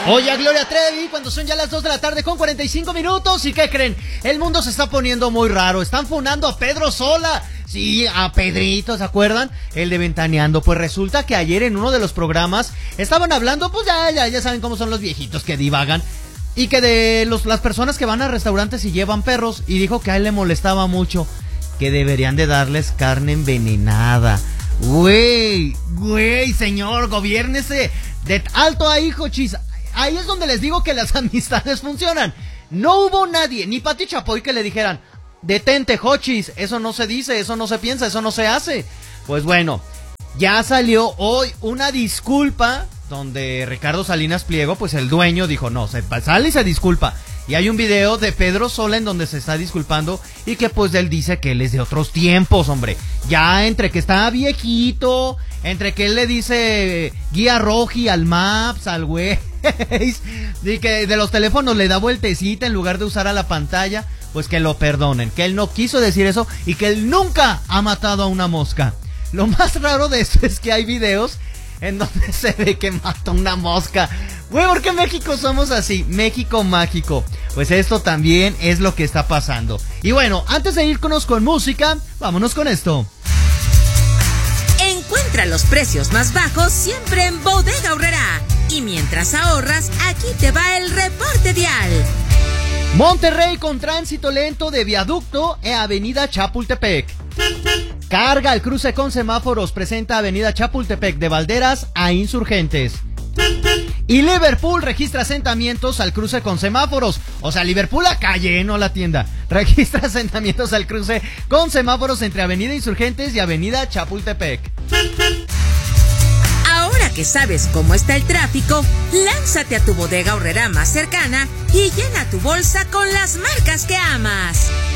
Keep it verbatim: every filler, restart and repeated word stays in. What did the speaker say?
Oye, a Gloria Trevi, cuando son ya las dos de la tarde con cuarenta y cinco minutos. ¿Y qué creen? El mundo se está poniendo muy raro. Están funando a Pedro Sola. Sí, a Pedrito, ¿se acuerdan? El de Ventaneando. Pues resulta que ayer en uno de los programas estaban hablando, pues ya, ya, ya saben cómo son los viejitos que divagan. Y que de los, las personas que van a restaurantes y llevan perros. Y dijo que a él le molestaba mucho que deberían de darles carne envenenada. Güey, güey, señor, gobiérnese. De alto ahí, Jochis. Ahí es donde les digo que las amistades funcionan. No hubo nadie, ni Pati Chapoy, que le dijeran: detente, Jochis, eso no se dice, eso no se piensa, eso no se hace. Pues bueno, ya salió hoy una disculpa donde Ricardo Salinas Pliego, pues el dueño, dijo: no, se sale y se disculpa. Y hay un video de Pedro Sola en donde se está disculpando y que pues él dice que él es de otros tiempos, hombre. Ya entre que está viejito, entre que él le dice guía roji al Maps, al güey, y que de los teléfonos le da vueltecita en lugar de usar a la pantalla, pues que lo perdonen, que él no quiso decir eso y que él nunca ha matado a una mosca. Lo más raro de eso es que hay videos en donde se ve que mata una mosca. Güey, ¿por qué México somos así? México mágico. Pues esto también es lo que está pasando. Y bueno, antes de irnos con música, vámonos con esto. Encuentra los precios más bajos siempre en Bodega Aurrerá. Y mientras ahorras, aquí te va el reporte vial. Monterrey con tránsito lento de viaducto en Avenida Chapultepec. Carga al cruce con semáforos, presenta Avenida Chapultepec de Valderas a Insurgentes. Y Liverpool registra asentamientos al cruce con semáforos. O sea, Liverpool la calle, no la tienda. Registra asentamientos al cruce con semáforos entre Avenida Insurgentes y Avenida Chapultepec. Ahora que sabes cómo está el tráfico, lánzate a tu Bodega Aurrerá más cercana y llena tu bolsa con las marcas que amas.